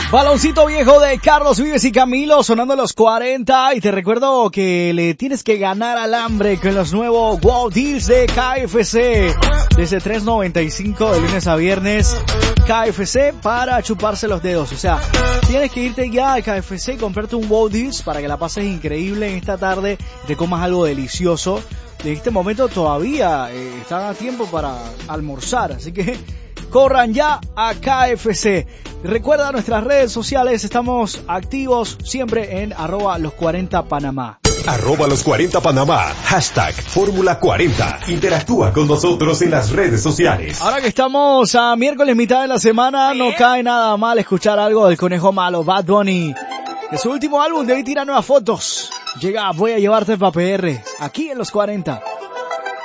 Baloncito viejo de Carlos Vives y Camilo sonando los 40 y te recuerdo que le tienes que ganar al hambre con los nuevos Wow Deals de KFC desde $3.95 de lunes a viernes. KFC para chuparse los dedos, o sea, tienes que irte ya a KFC y comprarte un Wow Deals para que la pases increíble en esta tarde, te comas algo delicioso. En este momento todavía están a tiempo para almorzar, así que corran ya a KFC. Recuerda nuestras redes sociales, estamos activos siempre en @los40panamá. @los40panamá, hashtag Fórmula 40. Interactúa con nosotros en las redes sociales. Ahora que estamos a miércoles mitad de la semana, no cae nada mal escuchar algo del Conejo Malo, Bad Bunny. De su último álbum, de ahí tira nuevas fotos. Llega Voy a llevarte pa' PR, aquí en los 40.